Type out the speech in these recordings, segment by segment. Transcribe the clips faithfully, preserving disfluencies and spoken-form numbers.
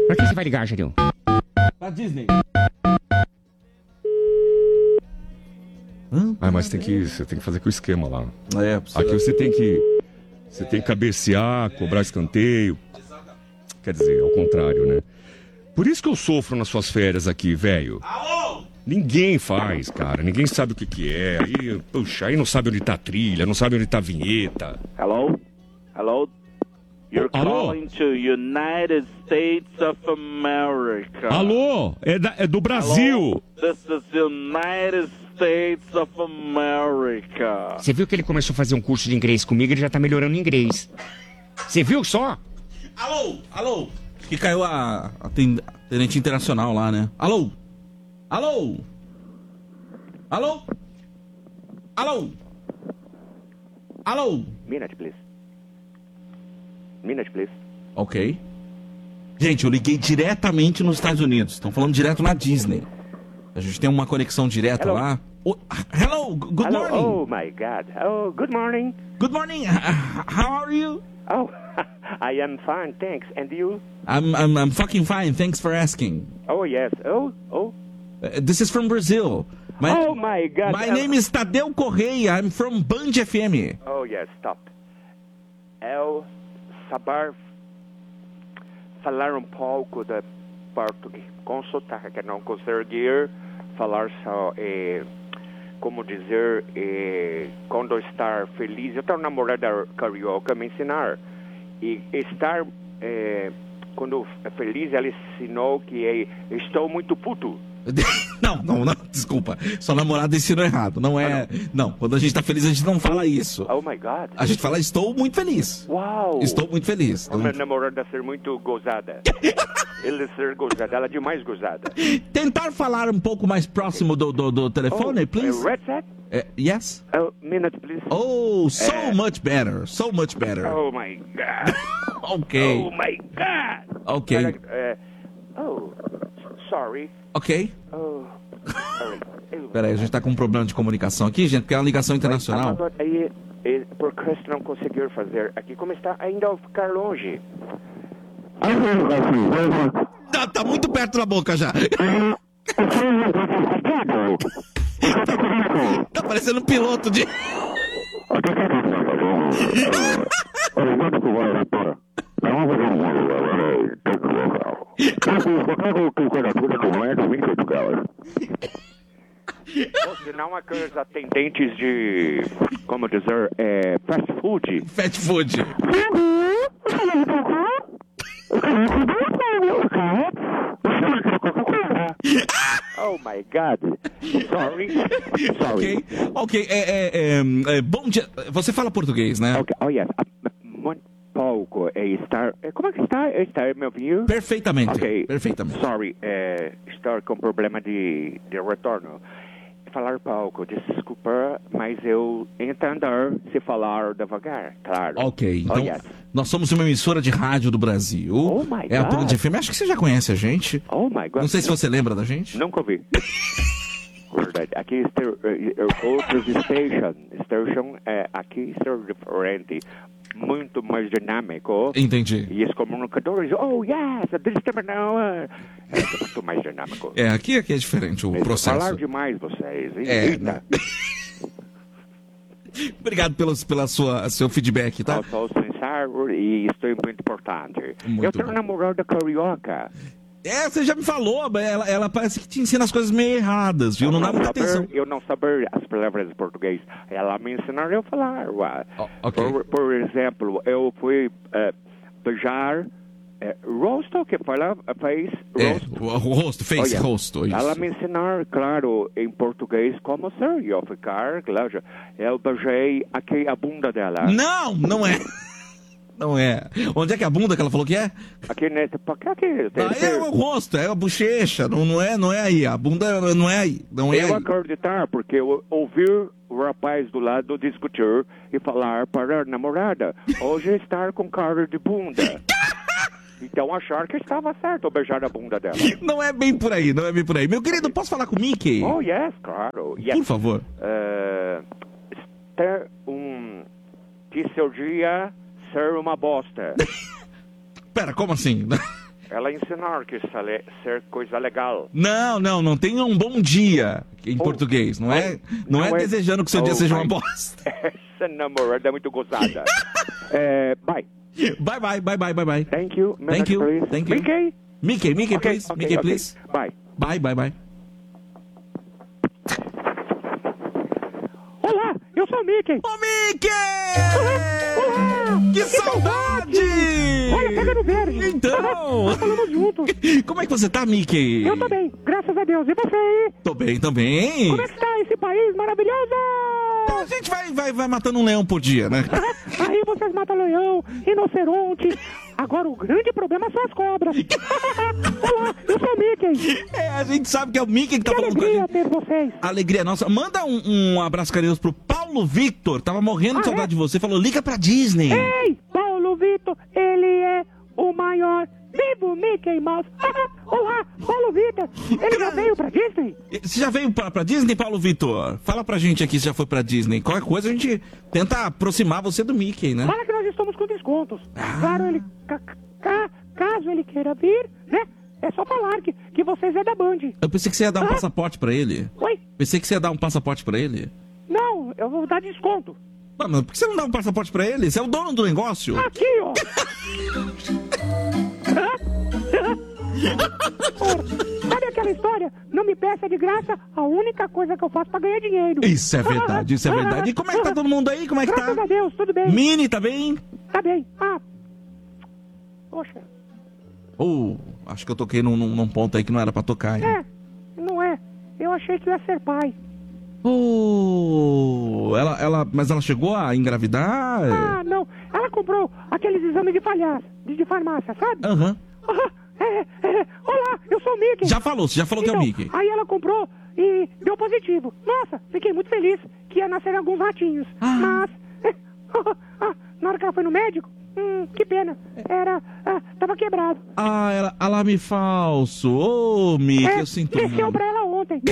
Pra que você vai ligar, Jadeu? Pra Disney. Ah, mas tem que, você tem que fazer com o esquema lá. É, Aqui você tem que, você tem que cabecear, cobrar escanteio. Quer dizer, ao contrário, né? Por isso que eu sofro nas suas férias aqui, velho. Ninguém faz, cara. Ninguém sabe o que que é. Aí, puxa, aí não sabe onde tá a trilha, não sabe onde tá a vinheta. Hello? Hello? You're Alô? calling to United States of America. Alô? É, da- é do Brasil. Hello? This is United States of America. Você viu que ele começou a fazer um curso de inglês comigo, ele já tá melhorando o inglês. Você viu só? Alô? Alô? Que caiu a, a ten- tenente internacional lá, né? Alô? Alô? Alô? Alô? Alô? Minute, please. Minute, please. Ok. Gente, eu liguei diretamente nos Estados Unidos. Estão falando direto na Disney. A gente tem uma conexão direta Hello? lá. Oh, hello, good Hello? morning. Oh, my God. Oh, good morning. Good morning. How are you? Oh, I am fine, thanks. And you? I'm, I'm, I'm fucking fine. Thanks for asking. Oh, yes. Oh, oh. Uh, this is from Brazil. My, Oh, my God. my Uh, name is Tadeu Correia. I'm from Band F M. Oh, yes, stop. Eu saber falar um pouco de português com sotaque, não conseguir falar só, eh, como dizer, eh, quando estar feliz. Eu tenho uma namorada carioca me ensinar. E estar, eh, quando feliz, ela ensinou que eh, estou muito puto. Não, não, não, desculpa. Sua namorada ensinou errado. Não é. Não, quando a gente tá feliz, a gente não fala isso. Oh, my God. A gente fala, estou muito feliz. Uau! Estou muito feliz. A minha namorada ser muito gozada. Ele ser gozada, ela é demais gozada. Tentar falar um pouco mais próximo do, do, do telefone, please. Uh, red set? Eh, yes? Oh, minute, please. Oh, so Eh. much better. So much better. Oh, my God. Ok. Oh, my God. Ok. Uh, oh, sorry. Ok. Oh, sorry. Peraí, a gente tá com um problema de comunicação aqui, gente, porque é uma ligação internacional. Agora, aí, eh, por que você não conseguiu fazer aqui? Como está ainda ao ficar longe? Tá, tá muito perto da boca já. Tá parecendo um piloto de... Ou se não, aqueles atendentes de, como dizer, é, fast food. Fast food. Oh, my God. Sorry. Sorry. Ok, ok. É, é, é, é, bom dia. Você fala português, né? Ok, oh, yes. Muito pouco. É estar... é, Como é que está? Está me ouvindo? Perfeitamente. Ok. Perfeitamente. Sorry, é, estou com problema de, de retorno. Falar pouco, desculpa, mas eu entendo se falar devagar, claro. Ok, então Oh, yes. nós somos uma emissora de rádio do Brasil. Oh, my É a God. Band F M. Acho que você já conhece a gente. Oh, my God. Não sei se você lembra da gente. Nunca ouvi. Verdade. Aqui está uh, outros station. Station é, aqui está diferente. Muito mais dinâmico. Entendi. E os comunicadores, oh, yes, this terminal. É muito mais dinâmico. É, aqui, aqui é diferente o Mesmo. processo. Falar demais vocês. hein? É, Eita. né? Obrigado pelo pela sua, seu feedback, tá? Eu sou sincero e isto é muito importante. Muito eu tenho bom. uma namorada carioca. É, você já me falou, mas ela, ela parece que te ensina as coisas meio erradas, viu? Eu Não dá muita saber, atenção. Eu não saber as palavras em português. Ela me ensinou a falar. Ué. Oh, ok. por, por exemplo, eu fui eh, beijar eh, rosto, que fala, fez É, rosto. o, o rosto, face Olha, rosto, isso. Ela me ensinou, claro, em português como ser. Eu ficar, claro. Eu beijei aqui a bunda dela. Não, não é. Não é. Onde é que é a bunda que ela falou que é? Aqui nesse pacote. Aí é o rosto, é a bochecha, não, não, é, não é aí. A bunda não é aí. Não é Eu aí. acreditar, porque eu ouvir o rapaz do lado discutir e falar para a namorada, hoje estar com cara de bunda. Então achar que estava certo eu beijar a bunda dela. Não é bem por aí, não é bem por aí. Meu querido, posso falar com o Mickey? Oh, yes, claro. Yes. Por favor. Uh, ter um... que seu dia ser uma bosta. Pera, como assim? ela ensinar que isso é ser coisa legal. Não, não, não tem um bom dia em Oh. português. Não é, não Não é é- desejando que o seu dia Oh, seja uma my- bosta. Essa namorada é muito gozada. é, bye. Bye, bye, bye, bye, bye, bye. Thank you. Thank you, Please. thank you. Mickey. Mickey, Mickey, Okay, please. okay, Mickey, okay. please. Bye. Bye, bye, bye. Olá, eu sou o Mickey. Ô, Mickey! Olá! Que saudade! Olha, pega no verde. Então! Falamos juntos. Como é que você tá, Mickey? Eu tô bem, graças a Deus. E você aí? Tô bem também. Como é que está esse país maravilhoso? A gente vai, vai, vai matando um leão por dia, né? Aí vocês matam leão, rinoceronte. Agora o grande problema são as cobras. Olá, eu sou o Mickey. É, a gente sabe que é o Mickey que tá Que falando com a alegria gente. ter vocês. Alegria nossa. Manda um, um abraço carinhoso pro Paulo Victor. Tava morrendo de Ah, saudade é? de você. Falou, liga pra Disney. Ei, Paulo Vitor, ele é o maior. Vivo Mickey Mouse. Olá, Paulo Vitor. Ele já veio pra Disney? Você já veio pra, pra Disney, Paulo Victor? Fala pra gente aqui se já foi pra Disney. Qualquer coisa a gente tenta aproximar você do Mickey, né? Fala que nós estamos com descontos. Ah. Claro, ele. ca- ca- caso ele queira vir, né? É só falar que, que vocês é da Band. Eu pensei que você ia dar um Ah. passaporte pra ele. Oi? Pensei que você ia dar um passaporte pra ele. Não, eu vou dar desconto. Ah, mas por que você não dá um passaporte pra ele? Você é o dono do negócio. Aqui, ó. Ora, sabe aquela história? Não me peça de graça a única coisa que eu faço pra ganhar dinheiro. Isso é verdade, isso é verdade. E como é que tá todo mundo aí? Como é que Graças tá? a Deus, tudo bem. Mini, tá bem? Tá bem. Ah. Poxa. Oh, acho que eu toquei num, num- num ponto aí que não era pra tocar, hein? É, não é. Eu achei que ia ser pai. Oh, ela, ela, mas ela chegou a engravidar? Ah, não. Ela comprou aqueles exames de falhas, de, de farmácia, sabe? Aham. Ah, é, é. Olá, eu sou o Mickey. Já falou, você já falou que é o Então, Mickey. Aí ela comprou e deu positivo. Nossa, fiquei muito feliz que ia nascer alguns ratinhos. Ah. Mas, ah, na hora que ela foi no médico, hum, que pena. Era, ah, tava quebrado. Ah, ela, alarme falso. Ô, Mickey, É, eu sinto desceu muito. pra ela ontem.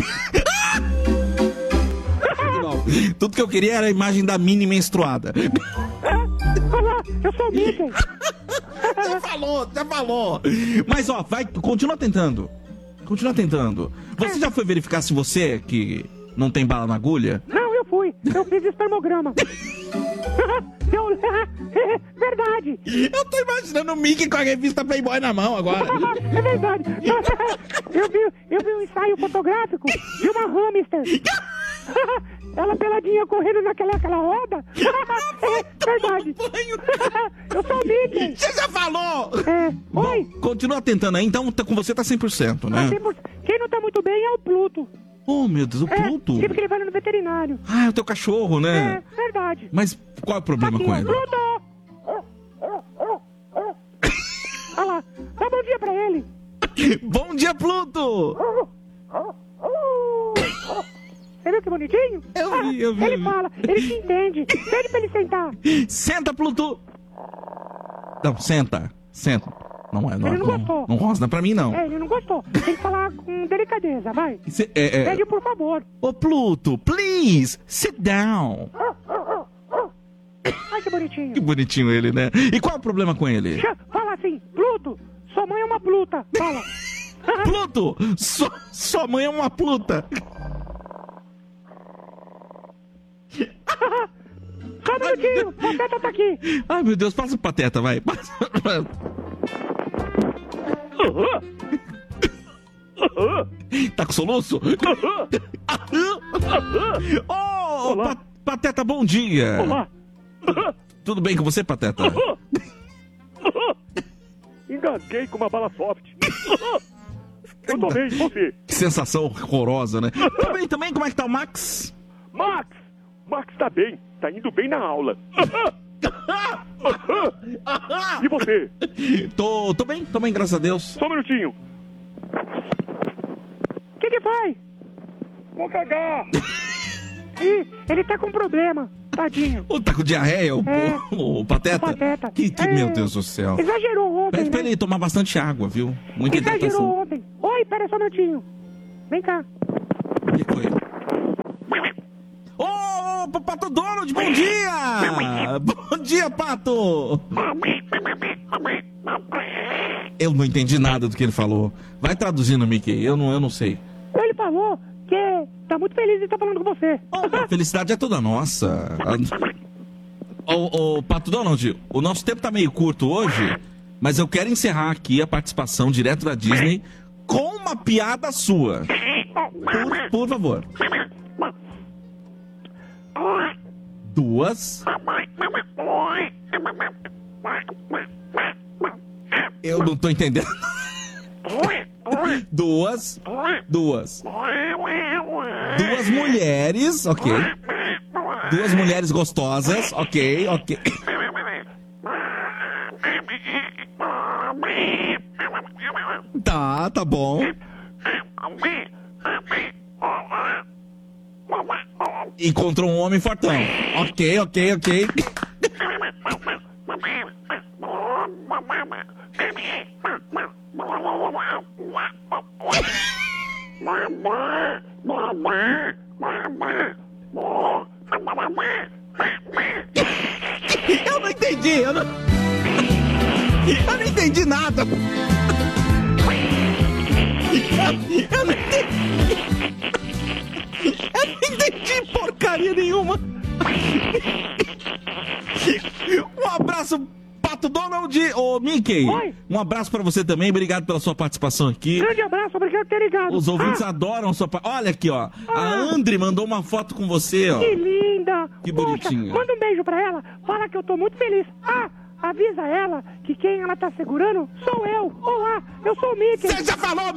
Tudo que eu queria era a imagem da Mini menstruada. É, olá, eu sou o Mickey. Já falou, já falou. Mas, ó, vai, continua tentando. Continua tentando. Você já foi verificar se você, que não tem bala na agulha? Não, eu fui. Eu fiz espermograma. Eu, verdade. Eu tô imaginando o Mickey com a revista Playboy na mão agora. É verdade. Eu vi, eu vi um ensaio fotográfico de uma hamster. Ela peladinha correndo naquela aquela roda. É verdade. Eu sou o Mickey. Você já falou! É. Oi. Bom, continua tentando aí, então tá- com você tá cem por cento, né? Cem por cento. Quem não tá muito bem é o Pluto. Oh, meu Deus, o É, Pluto. tive que levar ele no veterinário. Ah, é o teu cachorro, né? É, verdade. Mas qual é o problema Aqui, com ó, ele? Pluto! Olha lá. Dá bom dia pra ele. Bom dia, Pluto! Você viu que bonitinho? Eu vi, eu vi, Ele eu vi. fala, ele te entende. Pede pra ele sentar. Senta, Pluto! Não, senta, senta. Não é, não é. Ele não Não, gostou. não rosna pra mim, não. É, ele não gostou. Tem que falar com delicadeza, vai. Cê- é, é... Pede por favor. Ô, Pluto, please, sit down. Ai, que bonitinho. Que bonitinho ele, né? E qual é o problema com ele? Cha- Fala assim, Pluto, sua mãe é uma pluta. Fala. Pluto, sua, sua mãe é uma pluta. Só um minutinho, Pateta tá aqui. Ai, meu Deus, passa o pateta, vai. Passa. Tá com soluço? Ô, Pa- Pateta, bom dia. Olá. Tudo bem com você, Pateta? Engasguei com uma bala soft. Eu tô bem, você. Que sensação horrorosa, né? Também, também, como é que tá o Max? Max, Max tá bem, tá indo bem na aula. E você? Tô, tô bem, tô bem, graças a Deus. Só um minutinho. O que que foi? Vou cagar. Ih, ele tá com problema, tadinho. Ô, tá com diarreia, o, É. o, o Pateta? Pateta. Que, que- É. Meu Deus do céu. Exagerou ontem, Pede pra né? ele tomar bastante água, viu? Muita Exagerou hidratação. ontem. Oi, pera só um minutinho. Vem cá. O que foi? Ô, ô, Pato Donald, bom dia! Bom dia, Pato! Eu não entendi nada do que ele falou. Vai traduzindo, Mickey. Eu não, eu não sei. Ele falou que tá muito feliz de estar falando com você. A felicidade é toda nossa. Ô, ô, Pato Donald, o nosso tempo tá meio curto hoje, mas eu quero encerrar aqui a participação direto da Disney com uma piada sua. Por, por favor. Duas. Eu não tô entendendo. Duas. Duas. Duas mulheres, ok. Duas mulheres gostosas, ok, ok. Tá, tá bom. Encontrou um homem fortão. Ok, ok, ok. Eu não entendi, eu não... Eu não entendi nada. Eu não entendi. Eu não entendi porcaria nenhuma. Um abraço, Pato Donald. Ô, Mickey. Oi. Um abraço pra você também. Obrigado pela sua participação aqui. Grande abraço, obrigado por ter ligado. Os ouvintes Ah, adoram a sua... pa- Olha aqui, ó. A Ah. Andri mandou uma foto com você, ó. que linda. Que Poxa, bonitinha. manda um beijo pra ela. Fala que eu tô muito feliz. Ah, avisa ela que quem ela tá segurando sou eu. Olá, eu sou o Mickey. Você já falou,